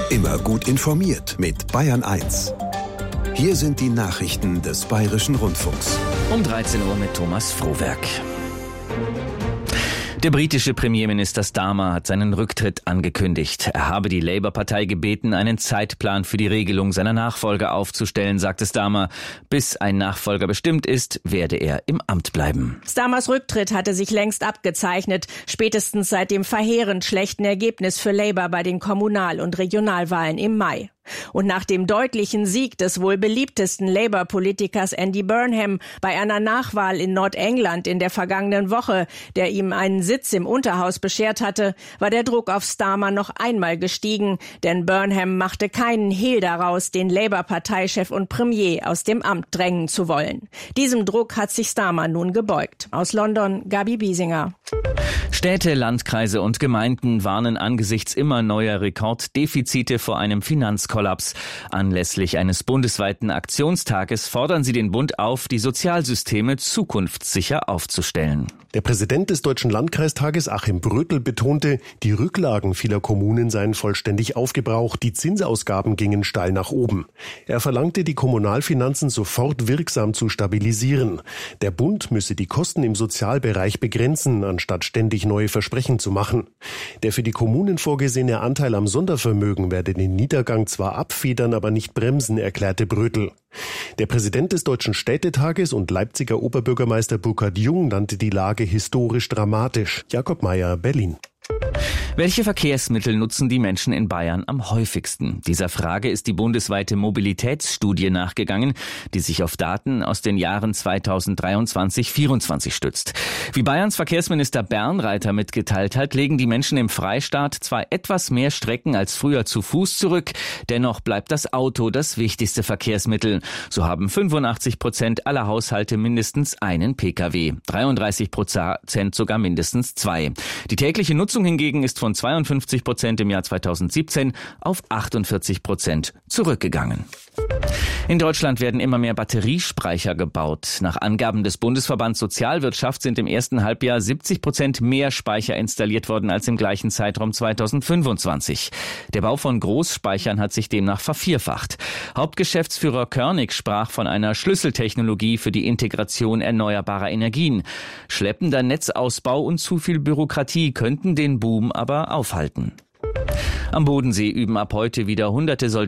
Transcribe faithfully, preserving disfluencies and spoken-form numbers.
Immer gut informiert mit Bayern eins. Hier sind die Nachrichten des Bayerischen Rundfunks. Um dreizehn Uhr mit Thomas Frohwerk. Der britische Premierminister Starmer hat seinen Rücktritt angekündigt. Er habe die Labour-Partei gebeten, einen Zeitplan für die Regelung seiner Nachfolger aufzustellen, sagte Starmer. Bis ein Nachfolger bestimmt ist, werde er im Amt bleiben. Starmers Rücktritt hatte sich längst abgezeichnet, spätestens seit dem verheerend schlechten Ergebnis für Labour bei den Kommunal- und Regionalwahlen im Mai. Und nach dem deutlichen Sieg des wohl beliebtesten Labour-Politikers Andy Burnham bei einer Nachwahl in Nordengland in der vergangenen Woche, der ihm einen Sitz im Unterhaus beschert hatte, war der Druck auf Starmer noch einmal gestiegen, denn Burnham machte keinen Hehl daraus, den Labour-Parteichef und Premier aus dem Amt drängen zu wollen. Diesem Druck hat sich Starmer nun gebeugt. Aus London, Gabi Biesinger. Städte, Landkreise und Gemeinden warnen angesichts immer neuer Rekorddefizite vor einem Finanzkollaps. Anlässlich eines bundesweiten Aktionstages fordern sie den Bund auf, die Sozialsysteme zukunftssicher aufzustellen. Der Präsident des Deutschen Landkreistages, Achim Brötel, betonte, die Rücklagen vieler Kommunen seien vollständig aufgebraucht, die Zinsausgaben gingen steil nach oben. Er verlangte, die Kommunalfinanzen sofort wirksam zu stabilisieren. Der Bund müsse die Kosten im Sozialbereich begrenzen, anstatt ständig neue Versprechen zu machen. Der für die Kommunen vorgesehene Anteil am Sondervermögen werde den Niedergang zwar abfedern, aber nicht bremsen, erklärte Brötel. Der Präsident des Deutschen Städtetages und Leipziger Oberbürgermeister Burkhard Jung nannte die Lage historisch dramatisch. Jakob Mayer, Berlin. Welche Verkehrsmittel nutzen die Menschen in Bayern am häufigsten? Dieser Frage ist die bundesweite Mobilitätsstudie nachgegangen, die sich auf Daten aus den Jahren zweitausenddreiundzwanzig vierundzwanzig stützt. Wie Bayerns Verkehrsminister Bernreiter mitgeteilt hat, legen die Menschen im Freistaat zwar etwas mehr Strecken als früher zu Fuß zurück, dennoch bleibt das Auto das wichtigste Verkehrsmittel. So haben fünfundachtzig Prozent aller Haushalte mindestens einen Pkw, dreiunddreißig Prozent sogar mindestens zwei. Die tägliche Nutzung hingegen ist von zweiundfünfzig Prozent im Jahr zweitausendsiebzehn auf achtundvierzig Prozent zurückgegangen. In Deutschland werden immer mehr Batteriespeicher gebaut. Nach Angaben des Bundesverbands Sozialwirtschaft sind im ersten Halbjahr siebzig Prozent mehr Speicher installiert worden als im gleichen Zeitraum zweitausendfünfundzwanzig. Der Bau von Großspeichern hat sich demnach vervierfacht. Hauptgeschäftsführer Körnig sprach von einer Schlüsseltechnologie für die Integration erneuerbarer Energien. Schleppender Netzausbau und zu viel Bürokratie könnten den Boom aber aufhalten. Am Bodensee üben ab heute wieder hunderte Soldaten